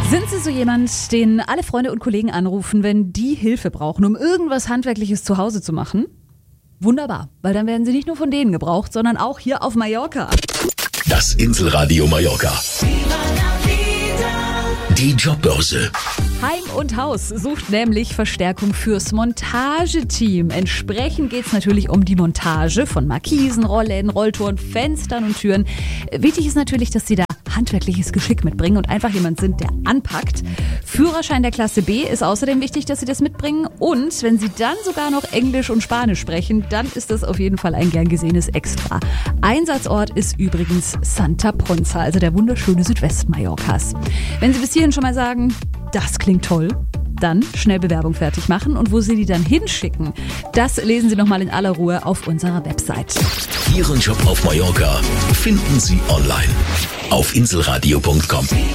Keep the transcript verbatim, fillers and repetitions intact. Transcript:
Sind Sie so jemand, den alle Freunde und Kollegen anrufen, wenn die Hilfe brauchen, um irgendwas Handwerkliches zu Hause zu machen? Wunderbar, weil dann werden Sie nicht nur von denen gebraucht, sondern auch hier auf Mallorca. Das Inselradio Mallorca. Die Jobbörse. Heim und Haus sucht nämlich Verstärkung fürs Montageteam. Entsprechend geht es natürlich um die Montage von Markisen, Rollläden, Rolltoren, Fenstern und Türen. Wichtig ist natürlich, dass Sie da handwerkliches Geschick mitbringen und einfach jemand sind, der anpackt. Führerschein der Klasse B ist außerdem wichtig, dass Sie das mitbringen. Und wenn Sie dann sogar noch Englisch und Spanisch sprechen, dann ist das auf jeden Fall ein gern gesehenes Extra. Einsatzort ist übrigens Santa Ponza, also der wunderschöne Südwest Mallorcas. Wenn Sie bis hierhin schon mal sagen, das klingt toll, dann schnell Bewerbung fertig machen und wo Sie die dann hinschicken, das lesen Sie nochmal in aller Ruhe auf unserer Website. Ihren Job auf Mallorca finden Sie online auf inselradio punkt com.